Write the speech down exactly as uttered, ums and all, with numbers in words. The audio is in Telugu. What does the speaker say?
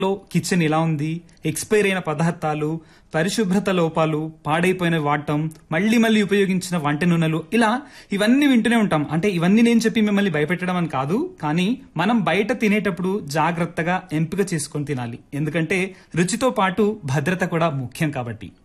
లో కిచెన్ ఎలా ఉంది, ఎక్స్పైర్ అయిన పదార్థాలు, పరిశుభ్రత లోపాలు, పాడైపోయిన వాడటం, మళ్లీ మళ్లీ ఉపయోగించిన వంట నూనెలు, ఇలా ఇవన్నీ వింటూనే ఉంటాం. అంటే ఇవన్నీ నేను చెప్పి మిమ్మల్ని భయపెట్టడం అని కాదు, కానీ మనం బయట తినేటప్పుడు జాగ్రత్తగా ఎంపిక చేసుకొని తినాలి. ఎందుకంటే రుచితో పాటు భద్రత కూడా ముఖ్యం కాబట్టి.